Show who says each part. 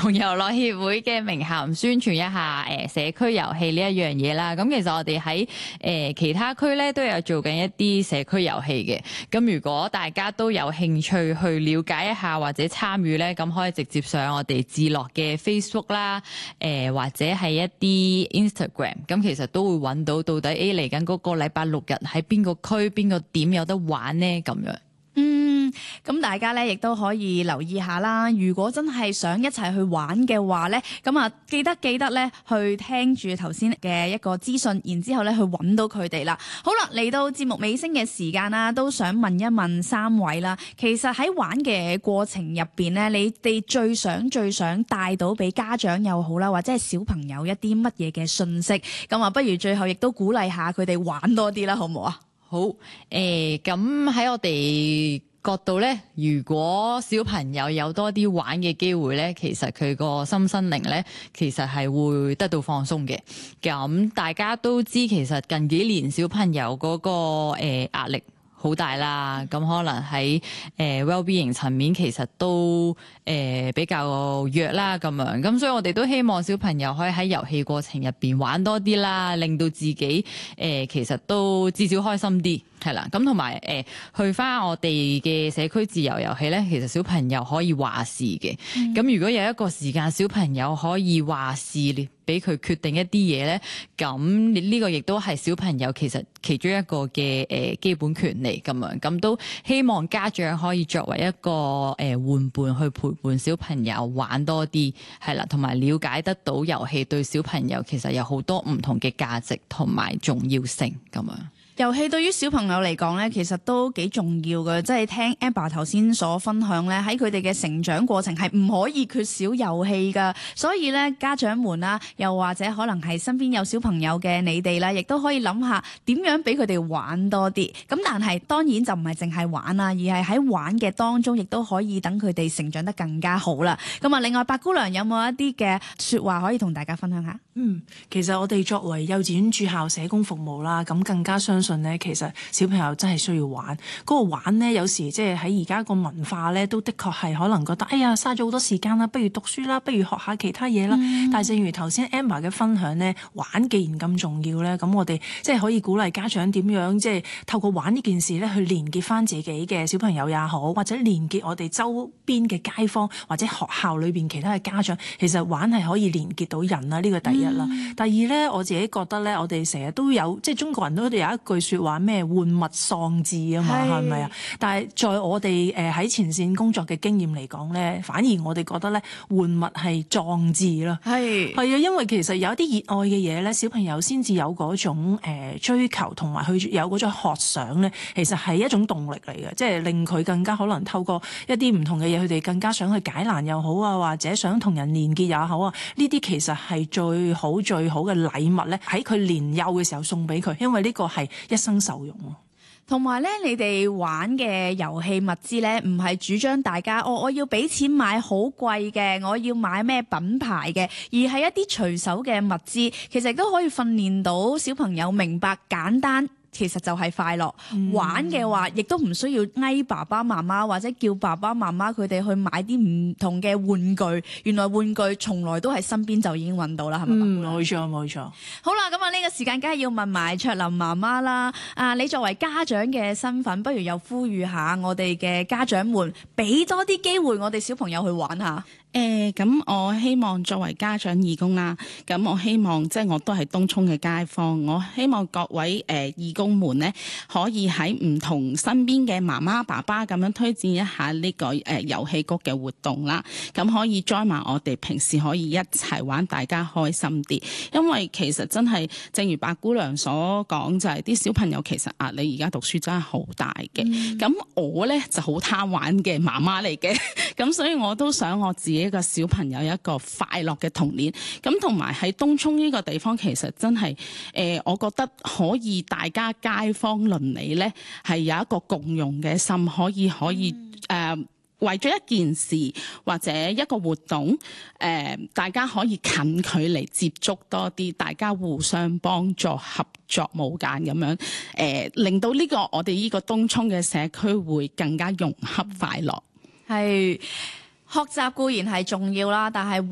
Speaker 1: 童遊樂協會嘅名銜宣傳一下社區遊戲呢一樣嘢啦。咁其實我哋喺其他區咧都有做緊一啲社區遊戲嘅。咁如果大家都有興趣去了解一下或者參與咧，咁可以直接上我哋智樂嘅 Facebook 啦，或者係一啲 Instagram。咁其實都會揾到底嚟緊嗰個禮拜六日喺邊個區邊個點有得玩呢咁樣。
Speaker 2: 咁大家咧亦都可以留意下啦。如果真係想一齊去玩嘅話咧，咁啊記得咧去聽住頭先嘅一個資訊，然之後咧去揾到佢哋啦。好啦，嚟到節目尾聲嘅時間啦，都想問一問三位啦。其實喺玩嘅過程入邊咧，你哋最想帶到俾家長又好啦，或者係小朋友一啲乜嘢嘅信息？咁啊，不如最後亦都鼓勵下佢哋玩多啲啦，好唔好啊？
Speaker 1: 好，咁喺我哋角度咧，如果小朋友有多啲玩嘅機會咧，其實佢個心身靈咧，其實係會得到放鬆嘅。咁大家都知，其實近幾年小朋友嗰個壓力好大啦，咁可能喺well-being 層面其實都比較弱啦咁樣，咁所以我哋都希望小朋友可以喺遊戲過程入邊玩多啲啦，令到自己其實都至少開心啲。係啦，咁同埋去翻我哋嘅社區自由遊戲咧，其實小朋友可以話事嘅。咁如果有一個時間小朋友可以話事，俾佢決定一啲嘢咧，咁呢個亦都係小朋友其實其中一個嘅基本權利咁樣。咁都希望家長可以作為一個玩伴去陪伴小朋友玩多啲，係啦，同埋了解得到遊戲對小朋友其實有好多唔同嘅價值同埋重要性咁樣。
Speaker 2: 遊戲對於小朋友嚟講咧，其實都幾重要嘅，即係聽 Amber 頭先所分享咧，喺佢哋嘅成長過程係唔可以缺少遊戲噶。所以咧，家長們啦，又或者可能係身邊有小朋友嘅你哋啦，亦都可以諗下點樣俾佢哋玩多啲。咁但係當然就唔係淨係玩啦，而係喺玩嘅當中，亦都可以等佢哋成長得更加好啦。咁啊，另外白姑娘有冇一啲嘅說話可以同大家分享下？
Speaker 3: 其實我哋作為幼稚園駐校社工服務啦，咁更加相信咧，其實小朋友真係需要玩。嗰個玩咧，有時即係喺而家個文化咧，都的確係可能覺得，哎呀，嘥咗好多時間啦，不如讀書啦，不如學下其他嘢啦。但係正如頭先 Amber 嘅分享咧，玩既然咁重要咧，咁我哋即係可以鼓勵家長點樣即係透過玩呢件事咧，去連結翻自己嘅小朋友也好，或者連結我哋周邊嘅街坊或者學校裏邊其他嘅家長。其實玩係可以連結到人啦，呢個第一啦。第二咧，我自己覺得咧，我哋成日都有即係中國人都有一句説話咩玩物喪志啊嘛，係咪啊？但係在我哋喺前線工作嘅經驗嚟講咧，反而我哋覺得咧玩物係壯志啦。係啊，因為其實有一啲熱愛嘅嘢咧，小朋友先至有嗰種追求同埋去有嗰種渴想咧，其實係一種動力嚟嘅，即係令佢更加可能透過一啲唔同嘅嘢，佢哋更加想去解難又好啊，或者想同人連結也好啊，呢啲其實係最好嘅禮物咧，喺佢年幼嘅時候送俾佢，因為呢個係一生受用。
Speaker 2: 同埋咧，你哋玩嘅遊戲物資咧，唔係主張大家我要俾錢買好貴嘅，我要買咩品牌嘅，而係一啲隨手嘅物資，其實都可以訓練到小朋友明白簡單其實就係快樂。玩嘅話，亦都唔需要嗌爸爸媽媽或者叫爸爸媽媽佢哋去買啲唔同嘅玩具。原來玩具從來都係身邊就已經揾到啦，係咪？
Speaker 3: 冇錯冇錯。
Speaker 2: 好啦，咁啊呢個時間梗係要問埋卓琳媽媽啦。你作為家長嘅身份，不如又呼籲下我哋嘅家長們，俾多啲機會我哋小朋友去玩下。
Speaker 4: 咁我希望作為家長義工啦，咁我希望即係我都係東涌嘅街坊，我希望各位義工們咧，可以喺唔同身邊嘅媽媽爸爸咁樣推薦一下呢個遊戲局嘅活動啦，咁可以 join 埋我哋平時可以一齊玩，大家開心啲。因為其實真係正如白姑娘所講，就係啲小朋友其實壓力而家讀書真係好大嘅。咁我咧就好貪玩嘅媽媽嚟嘅，咁所以我都想我自己一個小朋友有一個快樂嘅童年，咁同埋喺東涌呢個地方，其實真係我覺得可以大家街坊鄰里咧係有一個共融嘅心，可以為咗一件事或者一個活動，大家可以近距離接觸多啲，大家互相幫助、合作無間咁樣，令到呢個我哋呢個東涌嘅社區會更加融洽快樂。
Speaker 2: 係。學習固然係重要啦，但係